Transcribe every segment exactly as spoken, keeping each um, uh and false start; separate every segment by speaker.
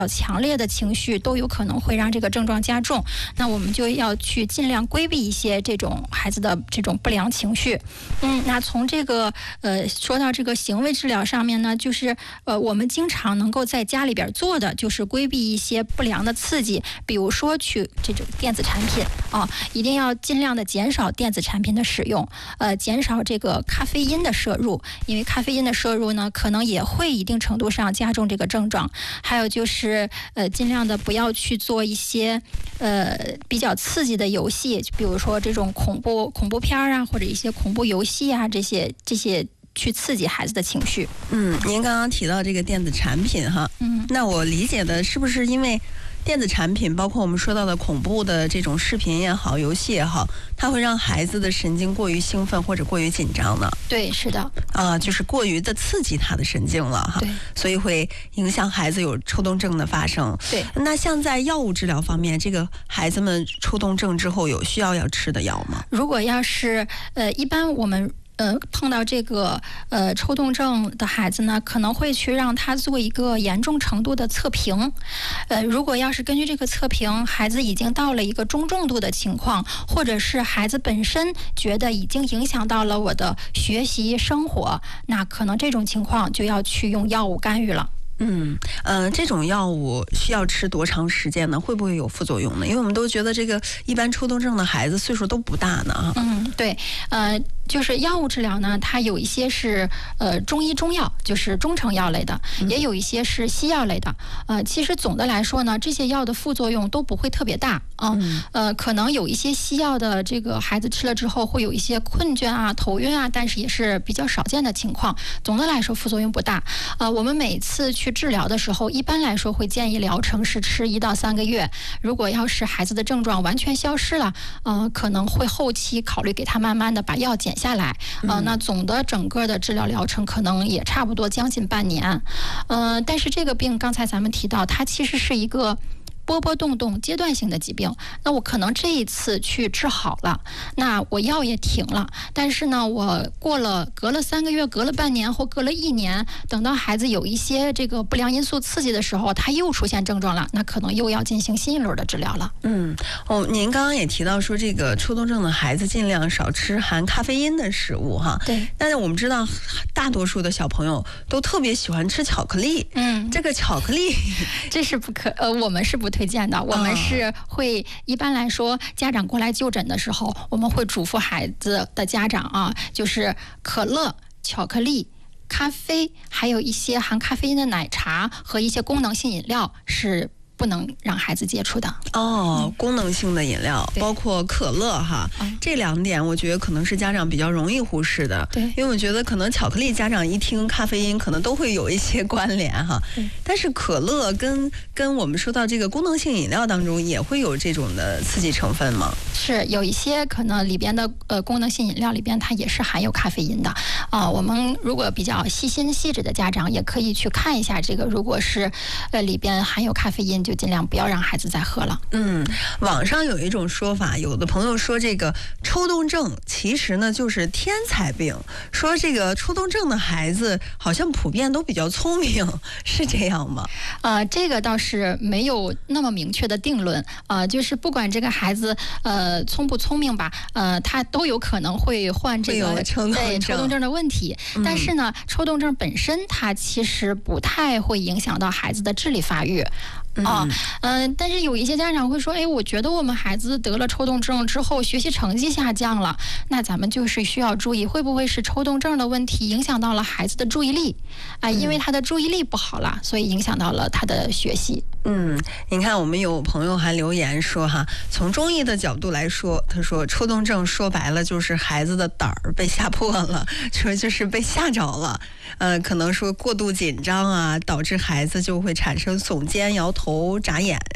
Speaker 1: 强烈的情绪都有可能会让这个症状加重，那我们就要去尽量规避一些这种孩子的这种不良情绪。嗯，那从这个呃说到这个行为治疗上面呢，就是呃我们经常能够在家里边做的就是规避一些不良的刺激，比如说去这种电子产品啊，一定要尽量的减少电子产品的使用，呃减少这个咖啡因的摄入，因为咖啡因的摄入呢可能也会一定程度上加重这个症状。还有就是呃，尽量的不要去做一些呃比较刺激的游戏，比如说这种恐怖恐怖片啊，或者一些恐怖游戏啊，这些这些去刺激孩子的情绪。
Speaker 2: 嗯，您刚刚提到这个电子产品哈，嗯，那我理解的是不是因为电子产品，包括我们说到的恐怖的这种视频也好，游戏也好，它会让孩子的神经过于兴奋或者过于紧张呢？
Speaker 1: 对，是的，
Speaker 2: 啊、呃，就是过于的刺激他的神经了哈，
Speaker 1: 对，
Speaker 2: 所以会影响孩子有抽动症的发生。
Speaker 1: 对，
Speaker 2: 那像在药物治疗方面，这个孩子们抽动症之后有需要要吃的药吗？
Speaker 1: 如果要是呃，一般我们。呃，碰到这个呃抽动症的孩子呢，可能会去让他做一个严重程度的测评。呃，如果要是根据这个测评，孩子已经到了一个中重度的情况，或者是孩子本身觉得已经影响到了我的学习生活，那可能这种情况就要去用药物干预了。
Speaker 2: 嗯，呃，这种药物需要吃多长时间呢？会不会有副作用呢？因为我们都觉得这个一般抽动症的孩子岁数都不大呢。
Speaker 1: 嗯，对，呃，就是药物治疗呢，它有一些是呃中医中药，就是中成药类的，嗯、也有一些是西药类的。呃，其实总的来说呢，这些药的副作用都不会特别大啊。嗯、呃，可能有一些西药的这个孩子吃了之后会有一些困倦啊、头晕啊，但是也是比较少见的情况。总的来说，副作用不大。呃，我们每次去治疗的时候，一般来说会建议疗程是吃一到三个月。如果要是孩子的症状完全消失了，呃，可能会后期考虑给他慢慢的把药减下来。呃，那总的整个的治疗疗程可能也差不多将近半年。呃，但是这个病刚才咱们提到，它其实是一个波波动动阶段性的疾病，那我可能这一次去治好了，那我药也停了，但是呢，我过了隔了三个月，隔了半年或隔了一年，等到孩子有一些这个不良因素刺激的时候，他又出现症状了，那可能又要进行新一轮的治疗了。
Speaker 2: 嗯，哦，您刚刚也提到说，这个抽动症的孩子尽量少吃含咖啡因的食物哈。
Speaker 1: 对。
Speaker 2: 但是我们知道，大多数的小朋友都特别喜欢吃巧克力。
Speaker 1: 嗯，
Speaker 2: 这个巧克力，
Speaker 1: 这是不可呃，我们是不推荐的。我们是会一般来说，家长过来就诊的时候，我们会嘱咐孩子的家长啊，就是可乐、巧克力、咖啡，还有一些含咖啡因的奶茶和一些功能性饮料是不能让孩子接触的。
Speaker 2: 哦，嗯、功能性的饮料包括可乐哈、嗯，这两点我觉得可能是家长比较容易忽视的。
Speaker 1: 对，
Speaker 2: 因为我觉得可能巧克力家长一听咖啡因可能都会有一些关联哈。但是可乐跟跟我们说到这个功能性饮料当中也会有这种的刺激成分吗？
Speaker 1: 是有一些可能里边的呃功能性饮料里边它也是含有咖啡因的啊、呃。我们如果比较细心细致的家长也可以去看一下这个，如果是呃里边含有咖啡因，就尽量不要让孩子再喝了。
Speaker 2: 嗯，网上有一种说法，有的朋友说这个抽动症其实呢就是天才病，说这个抽动症的孩子好像普遍都比较聪明，是这样吗？
Speaker 1: 呃，这个倒是没有那么明确的定论。呃，就是不管这个孩子呃聪不聪明吧，呃，他都有可能会患这个
Speaker 2: 抽动症
Speaker 1: 对抽动症的问题。嗯、但是呢，抽动症本身它其实不太会影响到孩子的智力发育。啊，嗯、呃，但是有一些家长会说，哎，我觉得我们孩子得了抽动症之后，学习成绩下降了，那咱们就是需要注意，会不会是抽动症的问题影响到了孩子的注意力？啊、呃，因为他的注意力不好了，所以影响到了他的学习。
Speaker 2: 嗯，你看，我们有朋友还留言说哈，从中医的角度来说，他说抽动症说白了就是孩子的胆儿被吓破了，说就是被吓着了，呃，可能说过度紧张啊，导致孩子就会产生耸肩、摇头、眨眼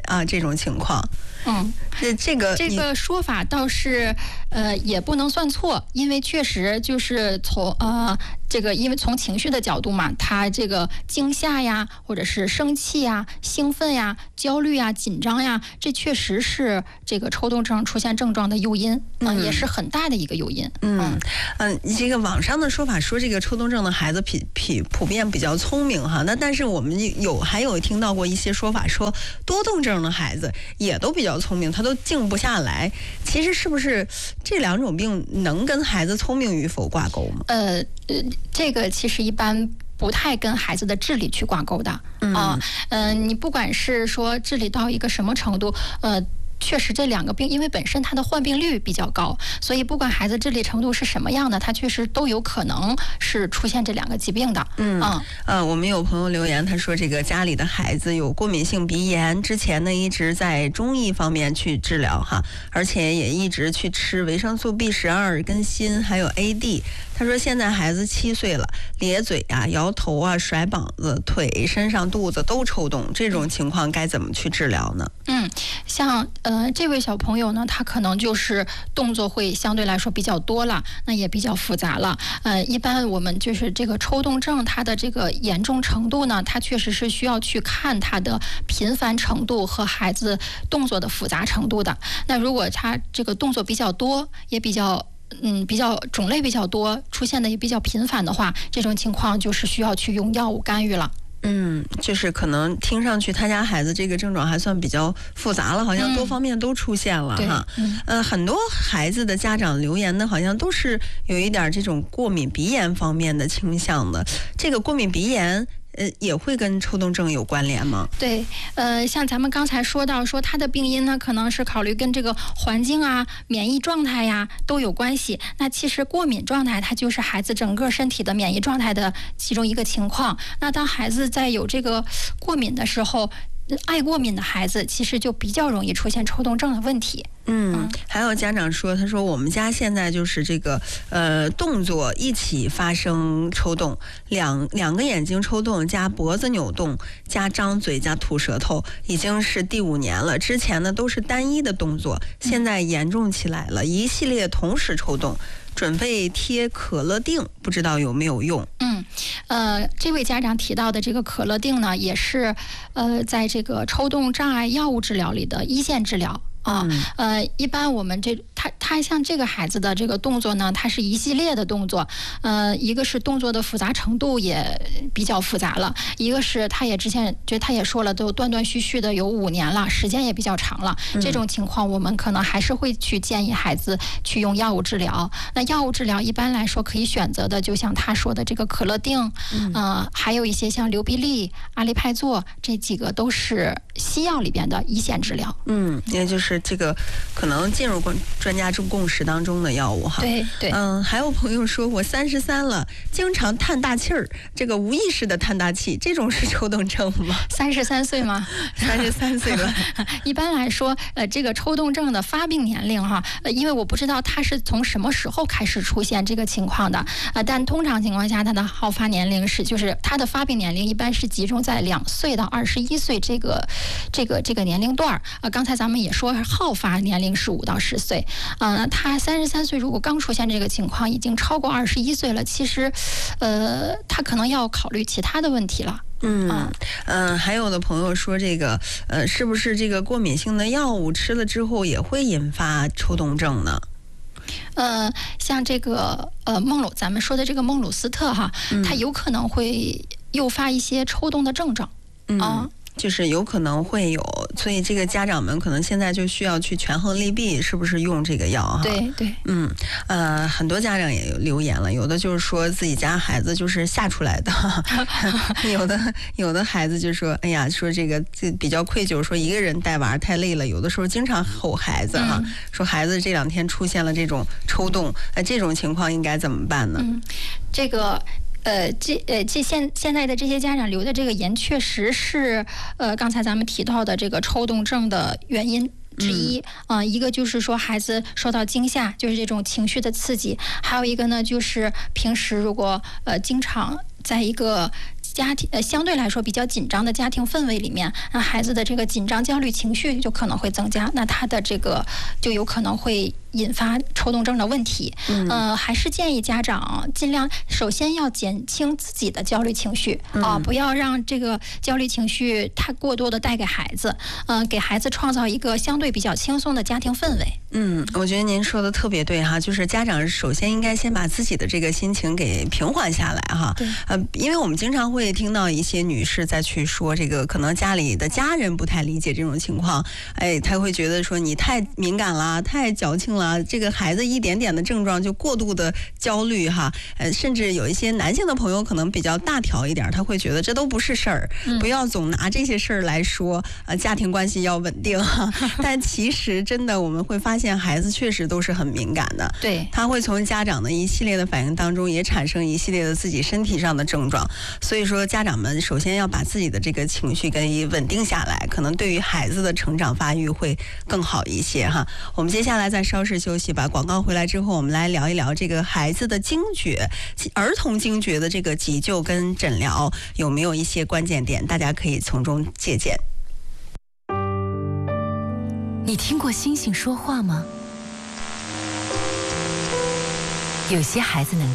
Speaker 2: 啊这种情况。
Speaker 1: 嗯，
Speaker 2: 这这个
Speaker 1: 这个说法倒是呃也不能算错，因为确实就是从呃这个因为从情绪的角度嘛，他这个惊吓呀，或者是生气呀、兴奋呀、焦虑呀、紧张呀，这确实是这个抽动症出现症状的诱因啊、呃，也是很大的一个诱因。
Speaker 2: 嗯嗯，这个网上的说法说这个抽动症的孩子普普普遍比较聪明哈，那但是我们有还有听到过一些说法说多动症的孩子也都比较聪明，他都静不下来。其实是不是这两种病能跟孩子聪明与否挂钩吗？
Speaker 1: 呃呃，这个其实一般不太跟孩子的智力去挂钩的啊。嗯、呃，你不管是说智力到一个什么程度，呃。确实，这两个病因为本身它的患病率比较高，所以不管孩子智力程度是什么样的，它确实都有可能是出现这两个疾病的。
Speaker 2: 嗯嗯、呃，我们有朋友留言，他说这个家里的孩子有过敏性鼻炎，之前呢一直在中医方面去治疗哈，而且也一直去吃维生素 B 十二跟锌还有 A D。他说现在孩子七岁了，咧嘴啊、摇头啊、甩膀子、腿、身上、肚子都抽动，这种情况该怎么去治疗呢？
Speaker 1: 嗯，像呃这位小朋友呢，他可能就是动作会相对来说比较多了，那也比较复杂了。呃，一般我们就是这个抽动症，它的这个严重程度呢，它确实是需要去看它的频繁程度和孩子动作的复杂程度的。那如果他这个动作比较多，也比较嗯，比较种类比较多，出现的也比较频繁的话，这种情况就是需要去用药物干预了。
Speaker 2: 嗯，就是可能听上去他家孩子这个症状还算比较复杂了，好像多方面都出现了、嗯、哈。嗯、呃，很多孩子的家长留言的好像都是有一点这种过敏鼻炎方面的倾向的。这个过敏鼻炎呃，也会跟抽动症有关联吗？
Speaker 1: 对，呃，像咱们刚才说到，说它的病因呢，可能是考虑跟这个环境啊、免疫状态呀都有关系。那其实过敏状态，它就是孩子整个身体的免疫状态的其中一个情况。那当孩子在有这个过敏的时候，爱过敏的孩子其实就比较容易出现抽动症的问题。
Speaker 2: 嗯，还有家长说，他说我们家现在就是这个呃动作一起发生抽动，两两个眼睛抽动加脖子扭动加张嘴加吐舌头，已经是第五年了。之前呢都是单一的动作，现在严重起来了，一系列同时抽动。准备贴可乐定，不知道有没有用？
Speaker 1: 嗯，呃，这位家长提到的这个可乐定呢，也是呃在这个抽动障碍药物治疗里的一线治疗。啊，呃，一般我们这他他像这个孩子的这个动作呢，它是一系列的动作，呃，一个是动作的复杂程度也比较复杂了，一个是他也之前就他也说了，都断断续续的有五年了，时间也比较长了。这种情况，我们可能还是会去建议孩子去用药物治疗。那药物治疗一般来说可以选择的，就像他说的这个可乐定，嗯、呃，还有一些像硫必利、阿利派唑这几个都是西药里边的一线治疗。
Speaker 2: 嗯，也就是。这个可能进入专家共识当中的药物哈，
Speaker 1: 对对，
Speaker 2: 嗯，还有朋友说我三十三了，经常叹大气儿，这个无意识的叹大气，这种是抽动症吗？
Speaker 1: 三十三岁吗？
Speaker 2: 三十三岁了。
Speaker 1: 一般来说，呃，这个抽动症的发病年龄哈，呃，因为我不知道它是从什么时候开始出现这个情况的，呃，但通常情况下，它的好发年龄是，就是它的发病年龄一般是集中在两岁到二十一岁这个这个这个年龄段儿。呃，刚才咱们也说。好发年龄是五到十岁，啊、呃，他三十三岁，如果刚出现这个情况，已经超过二十一岁了，其实，呃，他可能要考虑其他的问题了。
Speaker 2: 嗯嗯、呃，还有的朋友说，这个呃，是不是这个过敏性的药物吃了之后也会引发抽动症呢？
Speaker 1: 呃，像这个呃孟鲁，咱们说的这个孟鲁斯特哈，嗯、它有可能会诱发一些抽动的症状。
Speaker 2: 嗯。呃就是有可能会有，所以这个家长们可能现在就需要去权衡利弊，是不是用这个药哈？
Speaker 1: 对对，
Speaker 2: 嗯，呃，很多家长也有留言了，有的就是说自己家孩子就是吓出来的，有的有的孩子就说，哎呀，说这个这比较愧疚，说一个人带娃太累了，有的时候经常吼孩子哈，嗯、说孩子这两天出现了这种抽动，呃，这种情况应该怎么办呢？
Speaker 1: 嗯，这个。呃，这呃，这现现在的这些家长留的这个言，确实是呃，刚才咱们提到的这个抽动症的原因之一啊、嗯呃。一个就是说孩子受到惊吓，就是这种情绪的刺激；还有一个呢，就是平时如果呃经常在一个家庭呃相对来说比较紧张的家庭氛围里面，那孩子的这个紧张焦虑情绪就可能会增加，那他的这个就有可能会引发抽动症的问题。嗯，呃，还是建议家长尽量首先要减轻自己的焦虑情绪、嗯、啊，不要让这个焦虑情绪太过多的带给孩子，呃，给孩子创造一个相对比较轻松的家庭氛围。
Speaker 2: 嗯，我觉得您说的特别对哈，就是家长首先应该先把自己的这个心情给平缓下来哈。对。呃，因为我们经常会听到一些女士在去说这个，可能家里的家人不太理解这种情况，哎，他会觉得说你太敏感了，太矫情了，这个孩子一点点的症状就过度的焦虑哈。呃，甚至有一些男性的朋友可能比较大条一点，他会觉得这都不是事儿、嗯，不要总拿这些事儿来说，呃，家庭关系要稳定哈。但其实真的我们会发现。孩子确实都是很敏感的，
Speaker 1: 对，
Speaker 2: 他会从家长的一系列的反应当中也产生一系列的自己身体上的症状，所以说家长们首先要把自己的这个情绪给稳定下来，可能对于孩子的成长发育会更好一些哈。我们接下来再稍事休息吧，广告回来之后我们来聊一聊这个孩子的惊厥，儿童惊厥的这个急救跟诊疗有没有一些关键点，大家可以从中借鉴。
Speaker 3: 你听过星星说话吗？有些孩子能